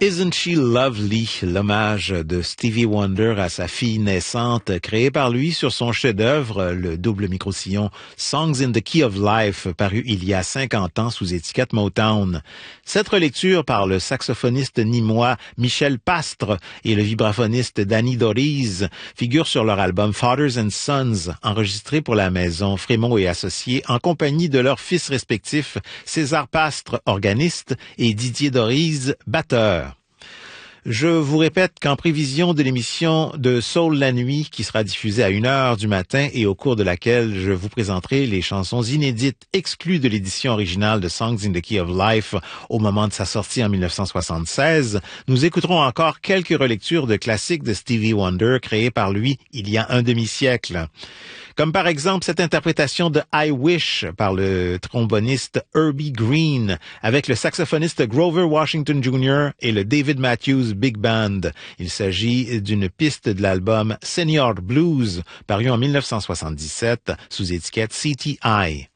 Isn't She Lovely, l'hommage de Stevie Wonder à sa fille naissante, créé par lui sur son chef-d'œuvre, le double micro-sillon Songs in the Key of Life, paru il y a 50 ans sous étiquette Motown. Cette relecture par le saxophoniste nîmois Michel Pastre et le vibraphoniste Danny Doriz figure sur leur album Fathers and Sons, enregistré pour la maison Frémaux et Associés en compagnie de leurs fils respectifs César Pastre, organiste, et Didier Doriz, batteur. Je vous répète qu'en prévision de l'émission de Soul la nuit qui sera diffusée à 1h du matin et au cours de laquelle je vous présenterai les chansons inédites exclues de l'édition originale de Songs in the Key of Life au moment de sa sortie en 1976, nous écouterons encore quelques relectures de classiques de Stevie Wonder créés par lui il y a un demi-siècle. Comme par exemple cette interprétation de I Wish par le tromboniste Herbie Green avec le saxophoniste Grover Washington Jr. et le David Matthews Big Band. Il s'agit d'une piste de l'album Senior Blues paru en 1977 sous étiquette CTI.